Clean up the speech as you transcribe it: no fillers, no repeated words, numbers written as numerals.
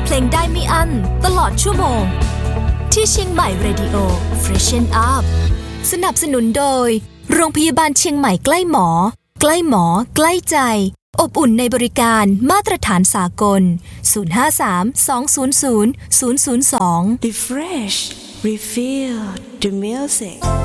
เพลงได้ไม่อั้นตลอดชั่วโมงที่เชียงใหม่ Radio Freshen Up สนับสนุนโดยโรงพยาบาลเชียงใหม่ใกล้หมอใกล้หมอใกล้ใจอบอุ่นในบริการมาตรฐานสากล053 200 002 Refresh Refill the music